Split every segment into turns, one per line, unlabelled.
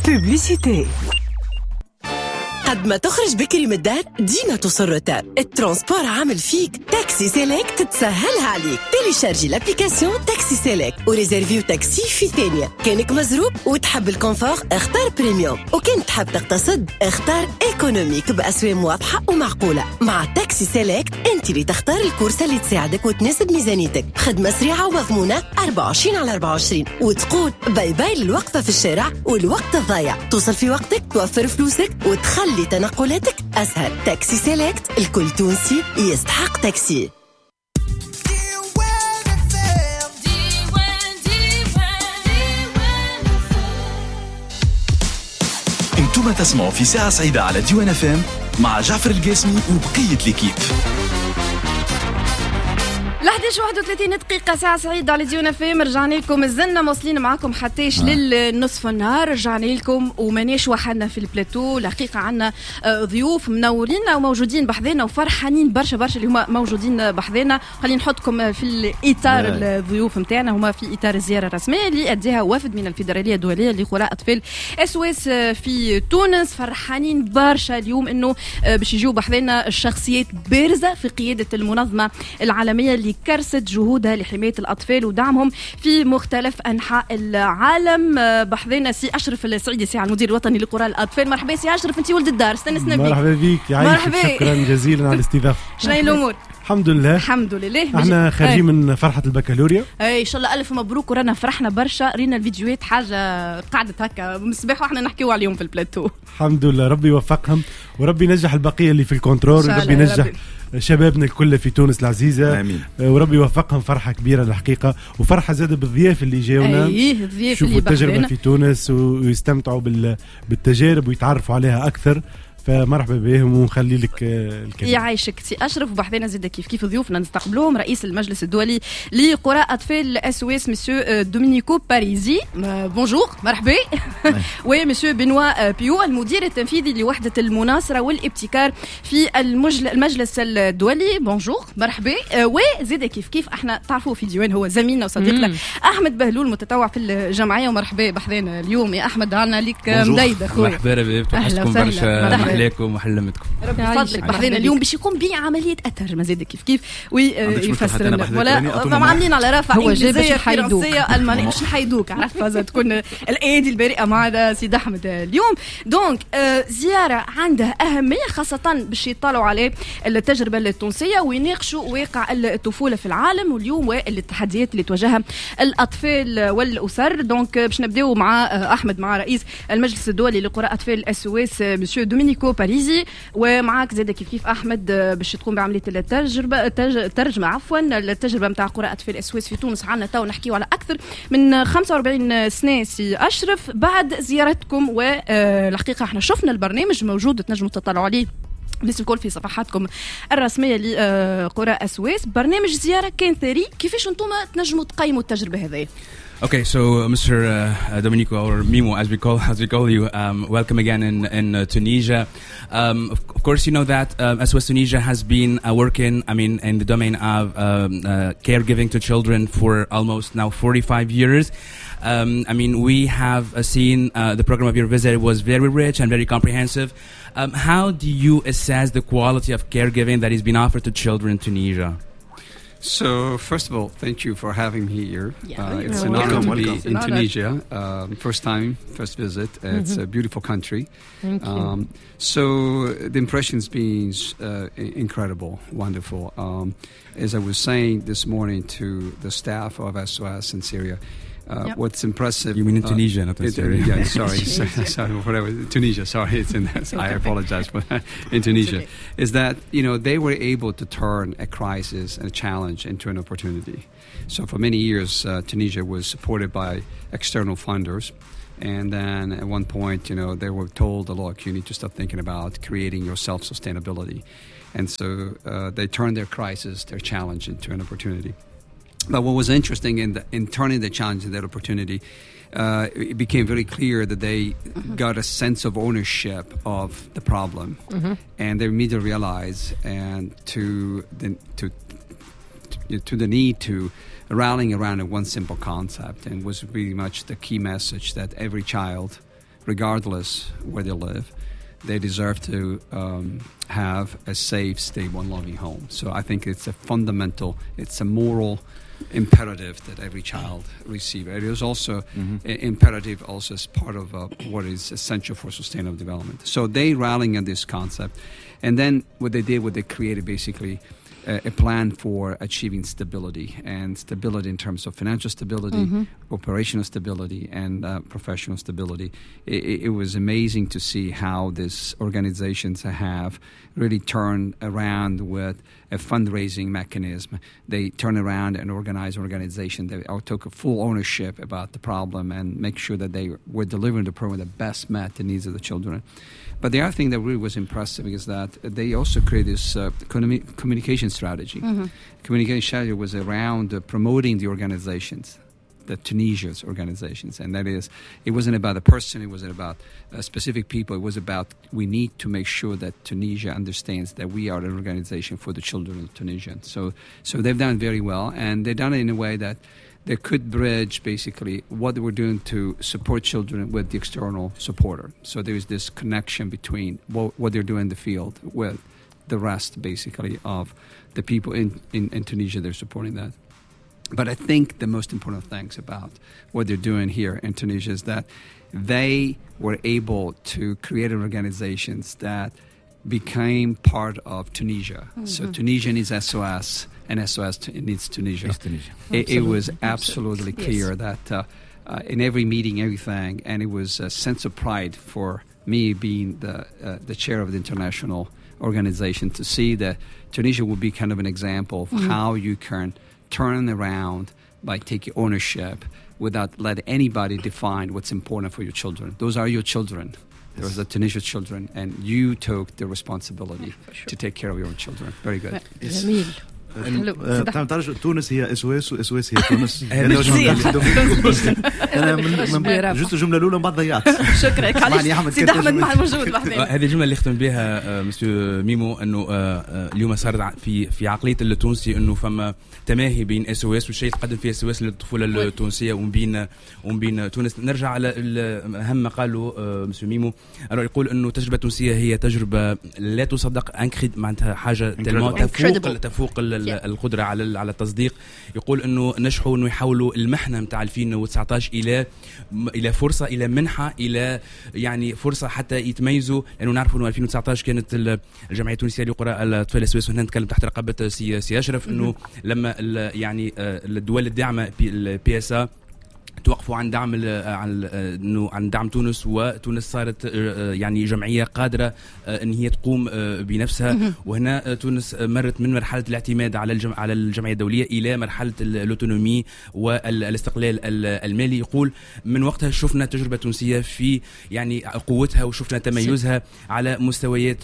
Publicité.
قد ما تخرج بكري من الدار ديما توصل روتار. الترانسبور عامل فيك. تاكسي سيليكت تسهلها عليك. تيليشارجي لابليكاسيون تاكسي سيليكت وريزيرفيو تاكسي في ثانية. كانك مزروب وتحب الكونفور اختار بريميوم، وكان تحب تقتصد اختار ايكونوميك بأسواق واضحة ومعقولة. مع تاكسي سيليكت انت اللي تختار الكورسة اللي تساعدك وتناسب ميزانيتك. خدمة سريعة ومضمونة 24/24 وتقول باي باي للوقفة في الشارع والوقت الضايع. توصل في وقتك، توفر فلوسك وتخلي تنقلاتك أسهل. تاكسي سيليكت، الكل تونسي يستحق تاكسي.
انتم تسمعوا في ساعة سعيدة على ديوان FM مع جعفر القاسمي وبقية الكيب.
31 دقيقة ساعة سعيدة على ديوان FM. رجعنا لكم، زلنا موصلين معكم حتىش للنصف النهار. رجعنا لكم ومانيش وحدنا في البلاتو. الحقيقة عنا ضيوف منورين وموجودين بحذنا وفرحانين برشا برشا اللي هما موجودين بحذنا. خلينا نحطكم في الإطار. الضيوف متاعنا هما في إطار الزيارة الرسمية اللي أديها وفد من الفيدرالية الدولية لقراء أطفال SOS في تونس. فرحانين برشا اليوم إنه باش يجوا بحذنا الشخصيات بارزة في قيادة المنظمة العالمية اللي كرست جهودها لحماية الأطفال ودعمهم في مختلف أنحاء العالم. بحذنا سي أشرف السعيدي سي المدير الوطني لقراء الأطفال. مرحبا سي أشرف، أنت ولد الدار، استنسنا بيك.
مرحبا بيك، يعيشك، شكرا جزيلا على الاستضافة.
شنو الأمور؟
الحمد لله
الحمد لله.
احنا خارجين من فرحة البكالوريا.
اي ان شاء الله الف مبروك. ورانا فرحنا برشا، رينا الفيديوهات حاجه قعدت هكا من الصباح واحنا نحكيو عليهم في البلاتو.
الحمد لله، ربي يوفقهم وربي ينجح البقيه اللي في الكنترول، وربي ينجح شبابنا الكل في تونس العزيزه.
آمين.
وربي يوفقهم. فرحه كبيره الحقيقه، وفرحه زاده بالضياف اللي جاونا.
الضياف
شوفوا التجربه في تونس ويستمتعوا بالتجارب ويتعرفوا عليها اكثر. فمرحبا بهم ونخلي لك الكلمة.
يعيشك سي أشرف. وبحذنا زيدا كيف ضيوفنا نستقبلوهم رئيس المجلس الدولي لقراء أطفال SOS مسيو دومينيكو باريزي. بونجور، مرحبا. ومسيو بنوا بيو المدير التنفيذي لوحدة المناصرة والابتكار في المجلس الدولي. بونجور، مرحبا. وزيدا كيف احنا تعرفوا في ديوان هو زميلنا وصديقنا أحمد بهلول متطوع في الجمعية. ومرحبا بحذنا اليوم يا أحمد، عنا لك مدايدة خويا.
مرحبا بك، وحشكم برشا. عليكم وحلمتك
ربي يفضلك. بحذنا اليوم باش يقوم بعملية الترجمة زيد كيف ويفسر لنا. ولا ما عاملين على رافع انجليزية فرنسية المانية مش نحيدوك، عرفت فازا تكون الايدي البريئة معنا سيد احمد اليوم. دونك زيارة عندها أهمية خاصة باش يطلعوا على التجربة التونسية ويناقشوا واقع الطفولة في العالم واليوم والتحديات اللي تواجهها الأطفال والأسر. دونك باش نبداو مع أحمد، مع رئيس المجلس الدولي لقراء أطفال SOS مسيو دومينيكو باريزي. ومعاك زيدا كيف أحمد باش تقوم بعملية الترجمة التجربة متاع قراء أطفال SOS في تونس. عنا تو نحكيو على أكثر من 45 سنة سي أشرف بعد زيارتكم. والحقيقة احنا شفنا البرنامج موجود، تنجموا تطلعوا عليه ليس الكل في صفحاتكم الرسمية لقراء SOS. برنامج زيارة كان ثري، كيفاش انتم تنجموا تقيموا التجربة هذه؟
Okay, so Mr. Domenico, or Mimo, as we call you, welcome again in Tunisia. Of course, you know that SOS Tunisia has been working, in the domain of caregiving to children for almost now 45 years. We have seen the program of your visit was very rich and very comprehensive. How do you assess the quality of caregiving that is being offered to children in Tunisia?
So, first of all, thank you for having me here. It's an honor to be in Tunisia. First visit. It's a beautiful country.
Thank you.
So, the impression's been incredible, wonderful. As I was saying this morning to the staff of SOS in Syria, what's impressive...
You mean in Tunisia, not in Syria.
Yeah, sorry, whatever. Tunisia, sorry, it's in that. I apologize for that. In Tunisia, is that, they were able to turn a crisis and a challenge into an opportunity. So for many years, Tunisia was supported by external funders. And then at one point, they were told, look, you need to start thinking about creating your self-sustainability. And so they turned their crisis, their challenge into an opportunity. But what was interesting in turning the challenge into that opportunity, it became very clear that they got a sense of ownership of the problem, and they immediately realized to the need to rallying around one simple concept, and was really much the key message that every child regardless where they live, they deserve to have a safe, stable, and loving home. So I think it's a fundamental, it's a moral imperative that every child receive. It is also imperative also as part of what is essential for sustainable development. So they rallying on this concept. And then what they did, what they created basically a plan for achieving stability, and stability in terms of financial stability, operational stability, and professional stability. It was amazing to see how these organizations have really turned around with a fundraising mechanism. They turn around and organize organization that took a full ownership about the problem and make sure that they were delivering the program that best met the needs of the children. But the other thing that really was impressive is that they also created this communication strategy. Communication strategy was around promoting the organizations, the Tunisia's organizations, and that is, it wasn't about a person, it wasn't about specific people, it was about we need to make sure that Tunisia understands that we are an organization for the children of Tunisia. So they've done very well, and they've done it in a way that they could bridge basically what they were doing to support children with the external supporter. So there is this connection between what they're doing in the field with the rest basically of the people in Tunisia. They're supporting that. But I think the most important things about what they're doing here in Tunisia is that they were able to create organizations that became part of Tunisia. So Tunisia needs SOS, and SOS needs Tunisia. It was absolutely clear that in every meeting, everything, and it was a sense of pride for me being the chair of the international organization to see that Tunisia would be kind of an example of how you can turn around by taking ownership without letting anybody define what's important for your children. Those are your children. Those are Tunisia's children, and you took the responsibility to take care of your own children. Very good.
تعرف تونس هي SOS وSOS هي تونس. أنا جزء الجملة الأولى بعد ضيعت.
شكرا. سيد أحمد مع موجود بعدين.
هذه الجملة اللي ختم بها مسيو ميمو إنه اليوم صار في عقلية التونسي إنه فما تماهي بين SOS والشيء تقدم فيه SOS للطفولة التونسية وبين تونس. نرجع على أهم ما قالوا مسيو ميمو، يقول إنه التجربة التونسية هي تجربة لا تصدق، معناتها حاجة تفوق القدرة على التصديق. يقول إنه نجحوا إنه يحولوا المحنة متاع 2019 إلى فرصة، إلى منحة، إلى يعني فرصة حتى يتميزوا، لأنه نعرفوا إنه 2019 كانت الجمعية التونسية لقراء الأطفال السويس، وهنا نتكلم تحت رقابة سي أشرف، إنه لما يعني الدول الداعمة PSA توقفوا عن دعم تونس، وتونس صارت يعني جمعية قادرة ان هي تقوم بنفسها. وهنا تونس مرت من مرحلة الاعتماد على الجمعية الدولية إلى مرحلة الأوتونومي والاستقلال المالي. يقول من وقتها شفنا تجربة تونسية في يعني قوتها، وشفنا تميزها على مستويات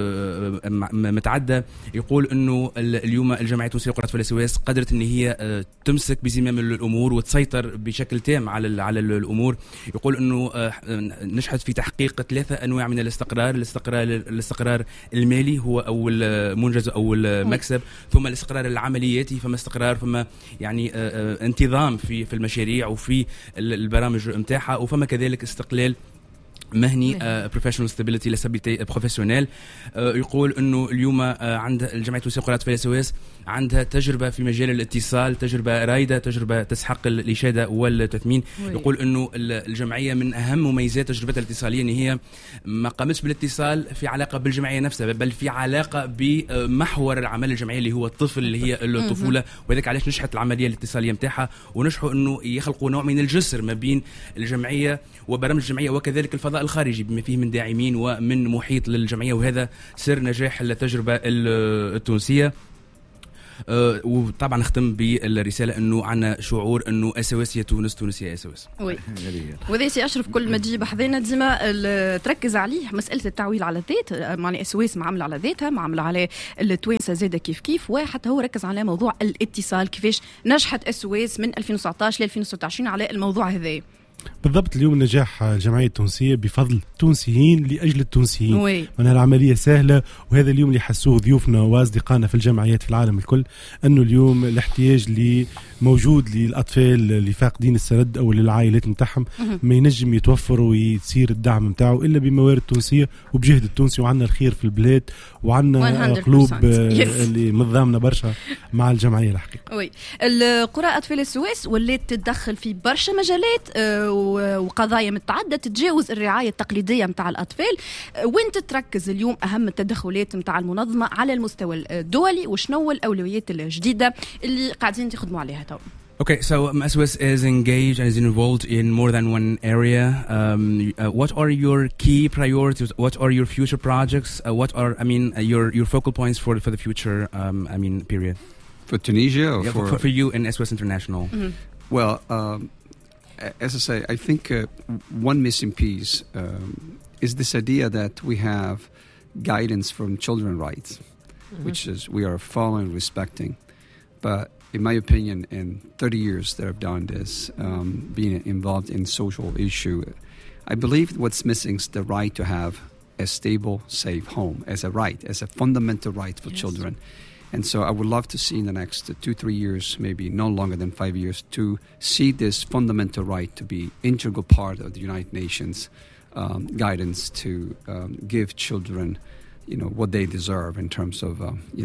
متعددة. يقول انه اليوم الجمعية التونسية لقراء الأطفال السويس قدرت ان هي تمسك بزمام الامور وتسيطر بشكل تام على الامور. يقول انه نجحت في تحقيق 3 انواع من الاستقرار المالي هو اول منجز او مكسب، ثم الاستقرار العملياتي، فما استقرار، فما يعني انتظام في المشاريع وفي البرامج متاعها، وفما كذلك استقلال مهني professional stability la stabilité professionnelle. يقول انه اليوم عند الجمعيه التونسيه لقراء الاطفال السويس عندها تجربه في مجال الاتصال، تجربه رائده، تجربه تستحق الاشاده والتثمين. يقول انه الجمعيه من اهم مميزات تجربتها الاتصاليه ان هي ما قامتش بالاتصال في علاقه بالجمعيه نفسها، بل في علاقه بمحور العمل الجمعيه اللي هو الطفل، اللي هي الطفوله. وذلك علاش نجحت العمليه الاتصاليه نتاعها، ونجحوا انه يخلقوا نوع من الجسر ما بين الجمعيه وبرامج الجمعيه، وكذلك الفضاء الخارجي بما فيه من داعمين ومن محيط للجمعيه. وهذا سر نجاح التجربه التونسيه. وطبعا نختم بالرساله انه عندنا شعور انه اسوس هي تونس، تونس هي اسوس.
وي وذا سي اشرف كل ما تجي بحذنا ديما تركز عليه مساله التعويل على الذات، معني اسوس معامله على ذاتها، معامله على التوانسه زاده كيف وحتى هو ركز على موضوع الاتصال، كيفاش نجحت اسوس من 2019 ل 2026 على الموضوع هذا.
بالضبط. اليوم نجاح الجمعية التونسية بفضل التونسيين لأجل التونسيين. وأن العملية سهلة، وهذا اليوم اللي حسوه ضيوفنا وأصدقائنا في الجمعيات في العالم الكل، أنه اليوم الاحتياج اللي موجود للأطفال اللي فاقدين السند أو للعائلات متاعهم ما ينجم يتوفر ويصير الدعم متاعه إلا بموارد تونسية وبجهد التونسي. وعنا الخير في البلاد وعنا قلوب اللي مضامنا برشا مع الجمعية الحقيقة.
وي القرى أطفال السويس ولات تتدخل في برشا مجالات وقضايا متعددة تتجاوز الرعاية التقليدية متاع الأطفال. وين تتركز اليوم أهم التدخلات متاع المنظمة على المستوى الدولي، وشنو الأولويات الجديدة اللي قاعدين تخدموا عليها تو؟
Okay, so SOS is engaged and is involved in more than one area. What are your key priorities? What are your future projects? What are, your focal points for the future, period?
For Tunisia or
for you in SOS International?
Mm-hmm. Well, as I say, I think one missing piece is this idea that we have guidance from children's rights, which is we are following, respecting. But in my opinion, in 30 years that I've done this, being involved in social issue, I believe what's missing is the right to have a stable, safe home as a right, as a fundamental right for children. And so I would love to see in the next 2-3 years, maybe no longer than 5 years, to see this fundamental right to be integral part of the United Nations guidance to give children, what they deserve in terms of,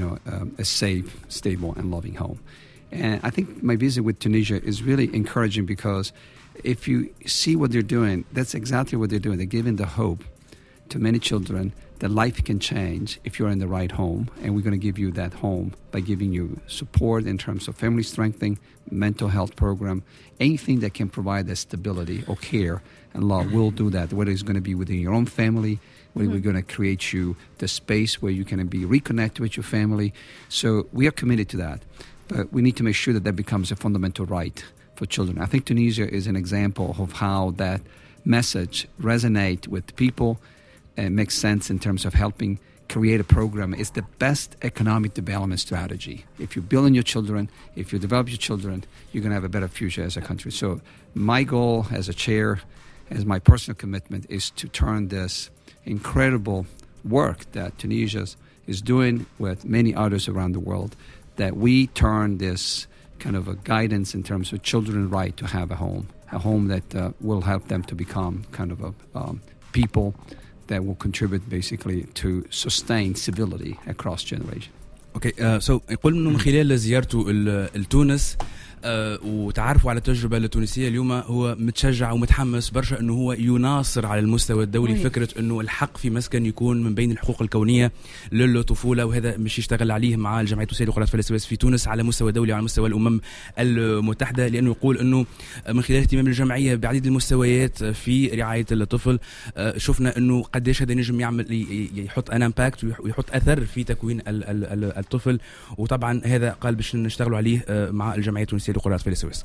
a safe, stable, and loving home. And I think my visit with Tunisia is really encouraging because if you see what they're doing, that's exactly what they're doing. They're giving the hope to many children that life can change if you're in the right home, and we're going to give you that home by giving you support in terms of family strengthening, mental health program, anything that can provide that stability or care, and love will do that, whether it's going to be within your own family, whether we're going to create you the space where you can be reconnected with your family. So we are committed to that, but we need to make sure that that becomes a fundamental right for children. I think Tunisia is an example of how that message resonates with people and makes sense in terms of helping create a program. It's the best economic development strategy. If you build on your children, if you develop your children, you're going to have a better future as a country. So my goal as a chair, as my personal commitment, is to turn this incredible work that Tunisia is doing with many others around the world, that we turn this kind of a guidance in terms of children's right to have a home that will help them to become kind of a people that will contribute basically to sustain civility across generations.
Okay, so يقول إنه من خلال زيارته لتونس وتعرفوا على التجربة التونسية اليوم هو متشجع ومتحمس برشا انه هو يناصر على المستوى الدولي فكرة انه الحق في مسكن يكون من بين الحقوق الكونية للطفولة، وهذا مش يشتغل عليه مع الجمعية التونسية لقرى الأطفال السويس في تونس على مستوى دولي وعلى مستوى الأمم المتحدة، لأنه يقول انه من خلال اهتمام الجمعية بعديد المستويات في رعاية الطفل شفنا انه قديش هذا نجم يعمل يحط ان امباكت ويحط اثر في تكوين الطفل، وطبعا هذا قال باش نشتغلوا عليه مع الجمعية التونسية لقرى الأطفال السويس.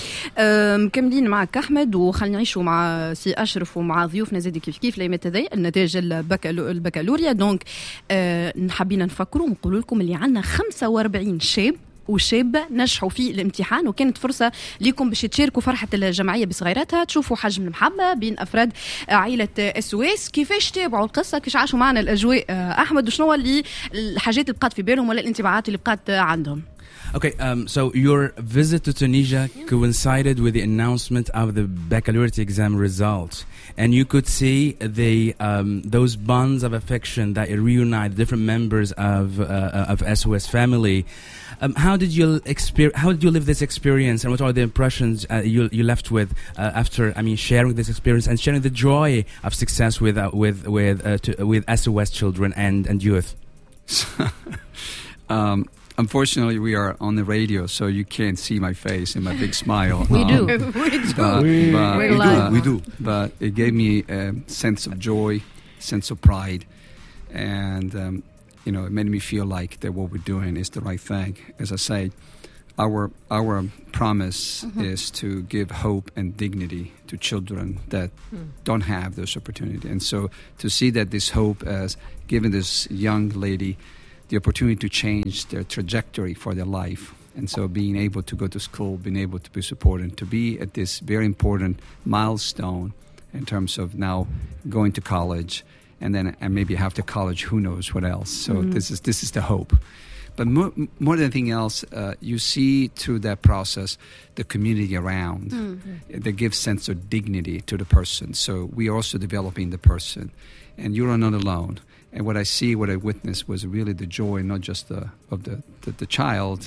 مكملين معك أحمد، وخلينا نعيشوا مع سي أشرف ومع ضيوفنا زاد كيف النتائج البكالوريا. دونك حابين نفكروا ونقولوا لكم اللي عندنا 45 شاب وشابة نجحوا في الامتحان، وكانت فرصة لكم باش تشاركوا فرحة الجمعية بصغيراتها، تشوفوا حجم المحبة بين أفراد عائلة السويس. كيفاش تابعوا القصة، كيفاش عاشوا معنا الأجواء أحمد، وشنو اللي الحاجات اللي بقات في بالهم ولا الانطباعات اللي بقات عندهم؟
Okay, so your visit to Tunisia coincided with the announcement of the baccalaureate exam results, and you could see those bonds of affection that reunite different members of SOS family. How did you live this experience, and what are the impressions you left with after sharing this experience and sharing the joy of success with SOS children and youth?
Unfortunately, we are on the radio, so you can't see my face and my big smile.
We do.
We do. But it gave me a sense of joy, sense of pride, and it made me feel like that what we're doing is the right thing. As I say, our promise is to give hope and dignity to children that don't have this opportunity. And so to see that this hope as given this young lady the opportunity to change their trajectory for their life And so being able to go to school, being able to be supported, to be at this very important milestone in terms of now going to college, and then and maybe after college, who knows what else. So this is the hope. But more than anything else, you see through that process the community around that gives sense of dignity to the person. So we are also developing the person, and you are not alone. And what I witnessed was really the joy, not just of the child,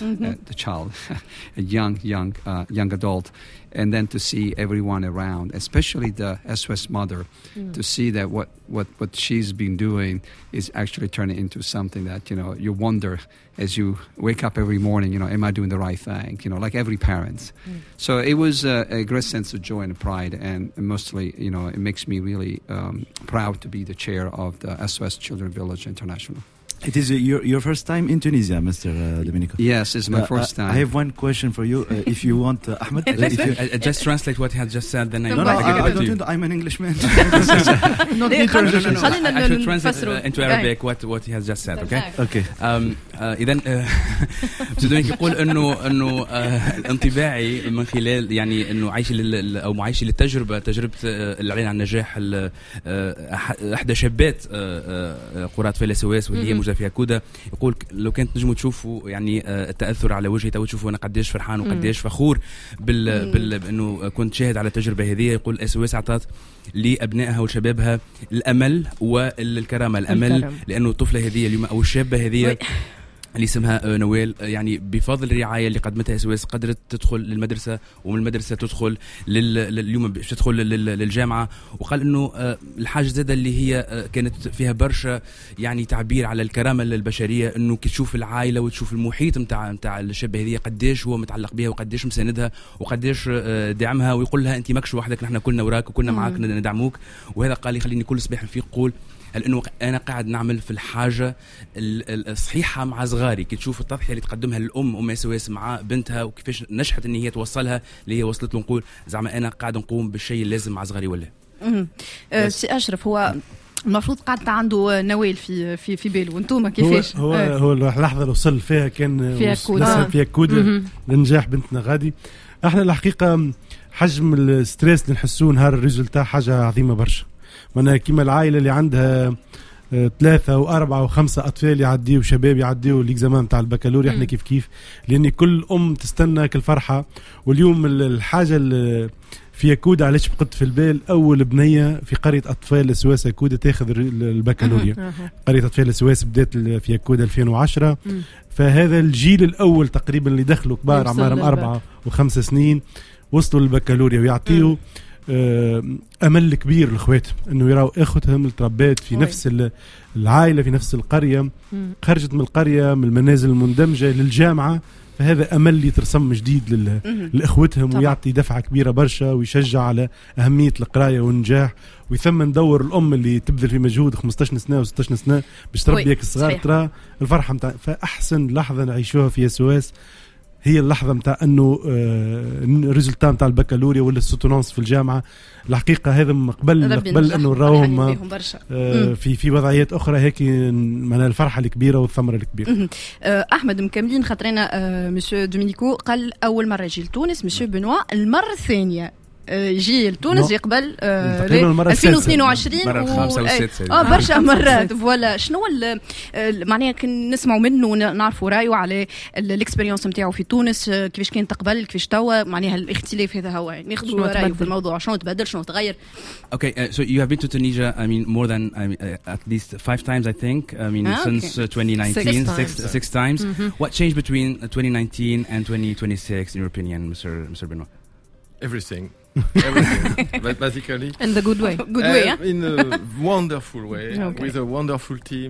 a young adult, and then to see everyone around, especially the SOS mother, to see that what she's been doing is actually turning into something that, you wonder as you wake up every morning, am I doing the right thing? Like every parent. So it was a great sense of joy and pride, and mostly, it makes me really proud to be the chair of the SOS Children Village International.
It is your first time in Tunisia, Mr. Domenico.
Yes, it's my first time.
I have one question for you. If you want, Ahmed.
Just translate what he had just said. Then
I don't. I'm an Englishman.
Not international. I should translate into Arabic what he has just said. Okay. إذا بدونك يقول إنه انطباعي من خلال يعني إنه عايشي للتجربة اللي علينا عن نجاح إحدى شابات قرى أطفال SOS واللي هي فيها كودا. يقول لو كنت نجموا تشوفوا يعني التأثر على وجهي تو تشوفوا أنا قديش فرحان وقديش فخور بأنه كنت شاهد على التجربة هذه. يقول SOS أعطت لأبنائها وشبابها الأمل والكرامة. الأمل لأنه الطفلة هذه اليوم أو الشابة هذه اللي اسمها نويل يعني بفضل الرعاية اللي قدمتها SOS قدرت تدخل للمدرسة، ومن المدرسة تدخل اليوم تدخل للجامعة. وقال إنه الحاجة زادة اللي هي كانت فيها برشا يعني تعبير على الكرامة البشرية، إنه تشوف العائلة وتشوف المحيط متاع الشابة هذه قديش هو متعلق بها وقديش مساندها وقديش دعمها، ويقول لها أنت ماكش وحدك، نحن كلنا وراك وكلنا معاك ندعموك. وهذا قال يخليني كل صباح نفيق قول لأنه أنا قاعد نعمل في الحاجة الصحيحة مع صغاري. كي تشوف التضحية اللي تقدمها الأم SOS مع بنتها وكيفاش نجحت إن هي توصلها اللي هي وصلت له، نقول زعما أنا قاعد نقوم بالشيء اللازم مع صغاري. ولا
سي أشرف هو المفروض قاعد عنده نويل في باله، وانتم كيفاش؟
هو اللحظة اللي وصل فيها كان فيها كود لنجاح بنتنا غادي. احنا الحقيقة حجم الستريس اللي نحسوه نهار الريزلتا حاجة عظيمة برشا. وانا كيما العائله اللي عندها 3 و4 و5 اطفال يعديوا شباب يعديوا الاكزامان نتاع البكالوريا، احنا كيف لان كل ام تستنى كل فرحه. واليوم الحاجه اللي فيها كودا علاش بقت في البال، اول بنيه في قريه اطفال SOS كودا تاخذ البكالوريا. قريه اطفال SOS بدات فيها كودا 2010. فهذا الجيل الاول تقريبا اللي دخلوا كبار عمرهم 4 و5 سنين وصلوا للبكالوريا، ويعطيوا أمل كبير للأخوات أنه يراوا إخوتهم التربات في نفس العائلة في نفس القرية، خرجت من القرية من المنازل المندمجة للجامعة. فهذا أمل يترسم جديد لإخوتهم ويعطي دفعة كبيرة برشا ويشجع على أهمية القراية والنجاح، ويثمن دور الأم اللي تبذل في مجهود 15 سنة و16 سنة باش تربيك الصغار. ترى الفرحة متاع فأحسن لحظة نعيشوها في SOS هي اللحظة متاع أنه الريزلتا متاع البكالوريا ولا السوتونانس في الجامعة. الحقيقة هذا قبل أنه نراهم في وضعيات أخرى هيك من الفرحة الكبيرة والثمرة الكبيرة.
أحمد مكملين خاطرنا مسيو دومينيكو قال أول مرة يجي لتونس، مسيو بنوا المرة الثانية يجي لتونس يقبل 2022 برشا مرات. فوالا شنو معناها كان نسمعوا منه ونعرفوا رايه على الاكسبيرينس نتاعو في تونس، كيفاش كان تقبل كيفاش توا، معناها الاختلاف هذا هو ناخذوا رايه في الموضوع، شنو تبدل شنو تغير.
Okay, so you have been to Tunisia, I mean, more than at least 5 times, I think. I mean, since 2019, six times. What changed between 2019 and 2026, in your opinion, Mr. Benoit?
Everything, but basically
in the good way, yeah?
In a wonderful way, with a wonderful team.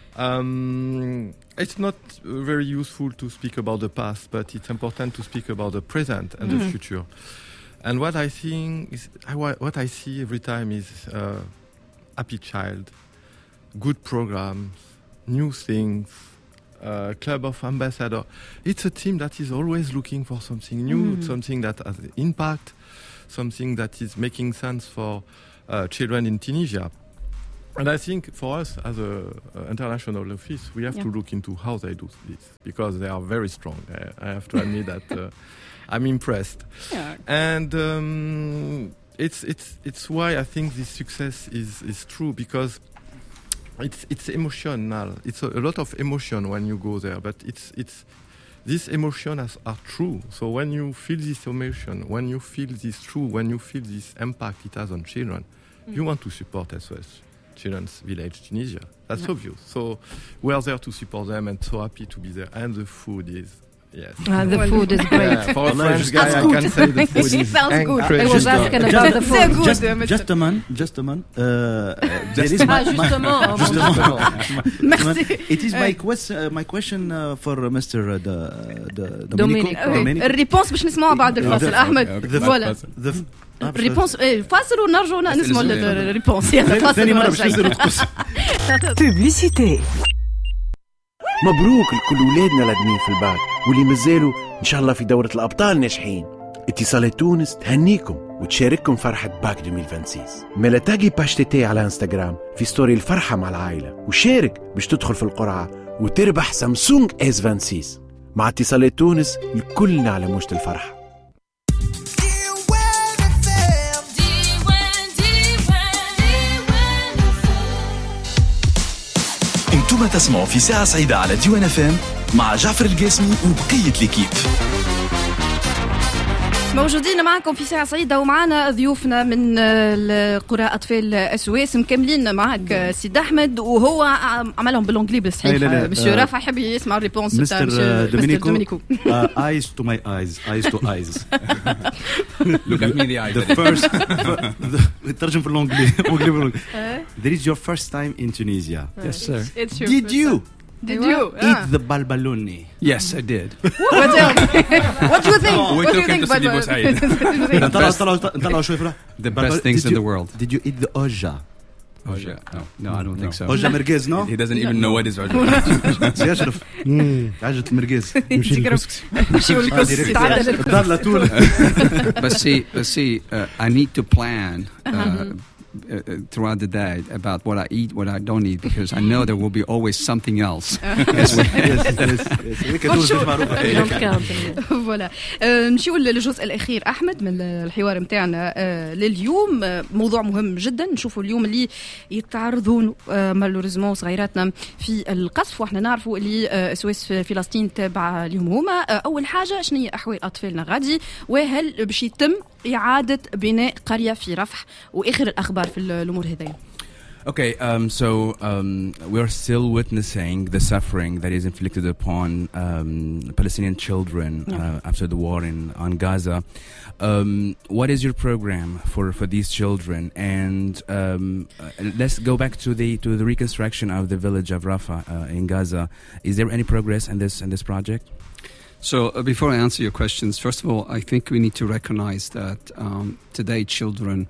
It's not very useful to speak about the past, but it's important to speak about the present and the future. And what I think is, what I see every time is happy child, good programs, new things. Club of Ambassador. It's a team that is always looking for something new, something that has impact, something that is making sense for children in Tunisia. And I think for us as an international office, we have to look into how they do this, because they are very strong. I have to admit that I'm impressed.
Yeah.
And it's why I think this success is true, because it's emotional. It's a lot of emotion when you go there, but these emotions are true. So when you feel this emotion, when you feel this true, when you feel this impact it has on children, you want to support SOS Children's Village Tunisia. That's obvious. So we are there to support them, and so happy to be there. And the food is, yes.
The food is great.
Yeah, for a French guy, I can say the food is
sounds good.
incredible.
I was asking about the food.
Just a man. It is my question for Mr.
Dominique. الريبونس باش نسمعوا بعد الفاصل أحمد. فوالا. الريبونس فاصل ونرجعوا نسمعوا الريبونس.
ثاني مرة باش نزيدوا نقص.
بوبليسيتي.
مبروك لكل ولادنا الادمين في الباك واللي مازالوا ان شاء الله في دورة الابطال ناجحين. اتصالات تونس تهنيكم وتشارككم فرحة باك 2026. مالا تاقي باش تي على انستغرام في ستوري الفرحة مع العائلة وشارك باش تدخل في القرعة وتربح سامسونج S26. مع اتصالات تونس الكلنا على موجة الفرحة.
انتم تسمعوا في ساعة سعيدة على ديوان FM مع جعفر القاسمي وبقية الكيب.
موجودين معكم في ساعة سعيدة ومعنا ضيوفنا من قرى أطفال أسواس مكملين معك سيد أحمد وهو عملهم بالإنجليزي بالصحيح. مسيو رافع يحب يسمع الريبونس بتاع
مستر دومينيكو. Eyes to my eyes, eyes to eyes.
Look at me in the eye.
The first. ترجم في الإنجليزي. There is your first time in Tunisia.
Yes, sir.
Did you
eat
the balbaloni?
Yes, I did.
What else? What do you think?
What do you think about
The best things in the world.
Did you eat the oja?
Oja? No, I don't think so.
Oja merguez, no?
He doesn't even know what is oja.
سيشرف عجة المرقز.
يمشي الكسكسي.
But see, I need to plan throughout the day about what I eat, what I don't eat, because I know there will be always something else.
فوالا نمشيو للجزء الأخير أحمد من الحوار متاعنا لليوم. موضوع مهم جدا. نشوفوا اليوم اللي يتعرضون مالوريزمون صغيراتنا في القصف، واحنا نعرفوا اللي سويس فلسطين تابعة لهم هما. أول حاجة شنو هي أحوال أطفالنا غادي، وهل باش يتم إعادة بناء قرية في رفح، وآخر الأخبار في الأمور هذه.
Okay, so we are still witnessing the suffering that is inflicted upon Palestinian children after the war on Gaza. What is your program for these children? And let's go back to the reconstruction of the village of Rafah in Gaza. Is there any progress in this project?
So before I answer your questions, first of all, I think we need to recognize that today children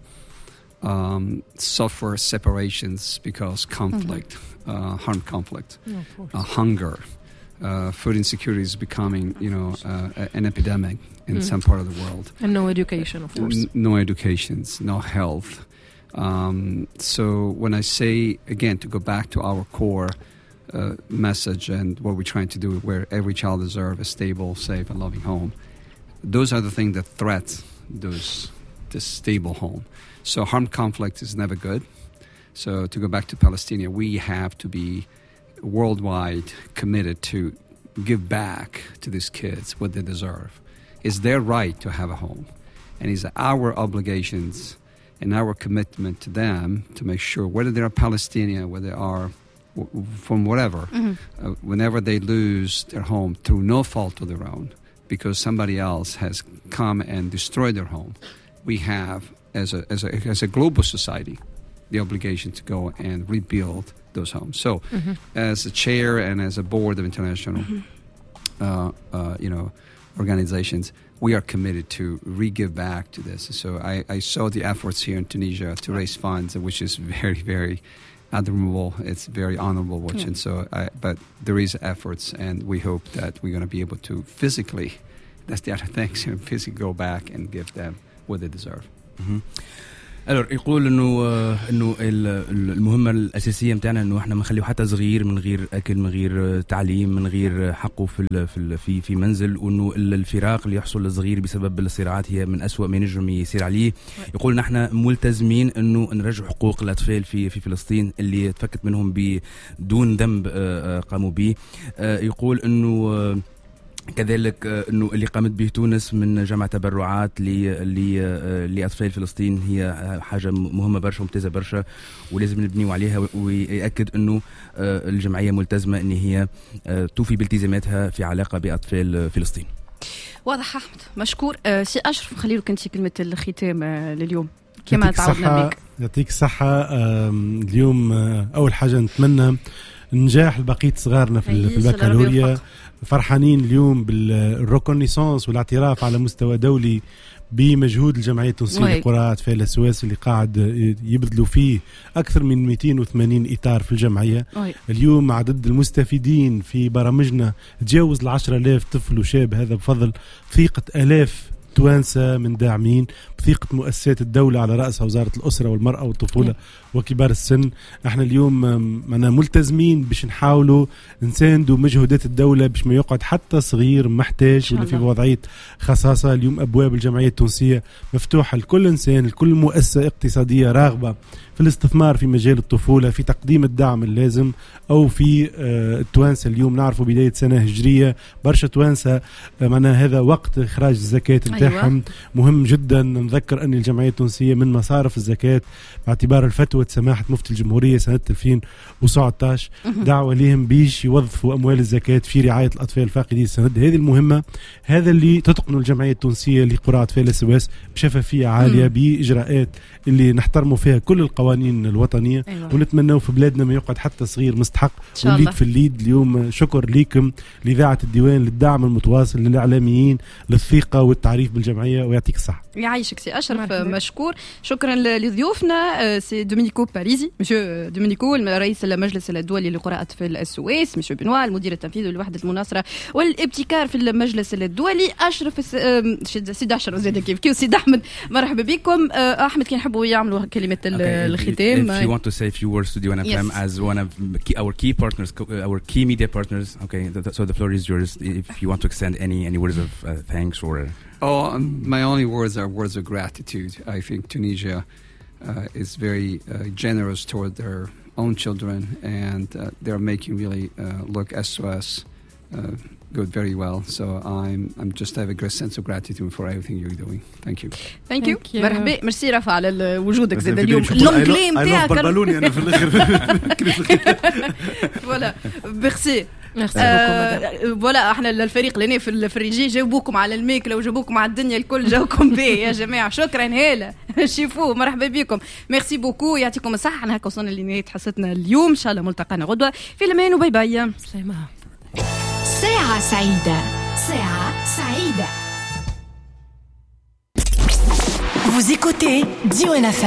suffer separations because conflict, harmed conflict, hunger, food insecurity is becoming, an epidemic in some part of the world.
And no education, of course.
No educations, no health. So when I say, again, to go back to our core message and what we're trying to do, where every child deserves a stable, safe, and loving home, those are the things that threat this stable home. So harmed conflict is never good. So to go back to Palestine, we have to be worldwide committed to give back to these kids what they deserve. It's their right to have a home. And it's our obligations and our commitment to them to make sure, whether they are Palestinian, whether they are from whatever, whenever they lose their home through no fault of their own, because somebody else has come and destroyed their home, we have, as a global society, the obligation to go and rebuild those homes. So, as a chair and as a board of international, organizations, we are committed to re-give back to this. So, I saw the efforts here in Tunisia to raise funds, which is very, very admirable. It's very honorable watch, and so. But there is efforts, and we hope that we're going to be able to physically. That's the other thing. Physically go back and give them what they deserve.
يقول انه المهمه الاساسيه نتاعنا انه احنا ما نخليو حتى صغير من غير اكل، من غير تعليم، من غير حقه في منزل، وانه الفراق اللي يحصل للصغير بسبب الصراعات هي من أسوأ ما ينجم يصير عليه. يقول نحن ملتزمين انه نرجع حقوق الاطفال في فلسطين اللي تفكت منهم بدون ذنب قاموا به. يقول انه كذلك انه اللي قامت به تونس من جمع تبرعات لاطفال فلسطين هي حاجه مهمه برشا وممتازه برشا ولازم نبنيو عليها، ويأكد انه الجمعيه ملتزمه ان هي توفي بالتزاماتها في علاقه باطفال فلسطين.
واضح احمد، مشكور. سي اشرف نخلي لك انت كلمه الختام لليوم كما تعودنا بك.
يعطيك الصحه. اليوم اول حاجه نتمنى نجاح لبقيه صغارنا في البكالوريا. فرحانين اليوم بالريكونيسانس والاعتراف على مستوى دولي بمجهود الجمعيه التونسيه لقراء اطفال السواس اللي قاعد يبذلوا فيه اكثر من 280 اطار في الجمعيه. اليوم عدد المستفيدين في برامجنا تجاوز 10,000 طفل وشاب، هذا بفضل ثقه آلاف توانسة من داعمين، بثقة مؤسسات الدولة على رأسها وزارة الأسرة والمرأة والطفولة وكبار السن. احنا اليوم ملتزمين باش نحاولوا نساندوا مجهودات الدولة باش ما يقعد حتى صغير محتاج ولا في وضعية خصاصة. اليوم أبواب الجمعية التونسية مفتوحة لكل إنسان، لكل مؤسسة اقتصادية راغبة في الاستثمار في مجال الطفولة، في تقديم الدعم اللازم، أو في التوانسة. اليوم نعرفوا بداية سنة هجرية، برشا توانسة معناها هذا وقت إخراج الزكاة نتاعهم. مهم جدا نذكر أن الجمعية التونسية من مصارف الزكاة باعتبار الفتوى سماحة مفتي الجمهورية سنة 2019 دعوة لهم بيش يوظفوا أموال الزكاة في رعاية الأطفال الفاقدين السند. هذه المهمة، هذا اللي تتقن الجمعية التونسية لقراء أطفال السواس بشفافية عالية، بإجراءات اللي نحترموا فيها كل القوانين الوطنية. ونتمنى في بلادنا ما يقعد حتى صغير مستحق وليد في الليد. اليوم شكر لكم لإذاعة الديوان للدعم المتواصل، للإعلاميين للثقة والتعريف بالجمعية، ويعطيك الصحة.
يعيشك سي أشرف، مشكور. شكرا لضيوفنا سي دومينيكو باريزي، مسيو دومينيكو رئيس المجلس الدولي لقراء أطفال السويس، مسيو بنوا المدير التنفيذي لوحدة المناصرة والابتكار في المجلس الدولي، أشرف سيد أشرف زاد كيف سيد أحمد، مرحبا بكم. أحمد كي نحبوا يعملوا كلمة الختام.
If you want to say a few words to DWN FM as one of our key partners, our key media partners, okay, so the floor is yours if you want to extend any words of thanks or...
my only words are words of gratitude. I think Tunisia is very generous toward their own children, and they're making really look SOS good very well. So I'm just have a great sense of gratitude for everything you're doing. Thank you.
Thank you. مرحبا، ميرسي رفع على وجودك زاد اليوم. اللونجلي نتاعك
بالوني انا في الاخر.
فوالا ميرسي. فوالا احنا الفريق اللي في الريجي جاوبوكم على الماكله وجاوبوكم على الدنيا الكل، جاوكم بيه يا جماعه. شكرا هاله شيفو، مرحبا بكم، ميرسي بوكو، يعطيكم الصحه. احنا هكا وصلنا لنهايه حصتنا اليوم، ان شاء الله ملتقانا غدوه في الامان وباي باي.
سلامة. ساعة سعيدة، ساعة سعيدة.
Vous écoutez DWN FM.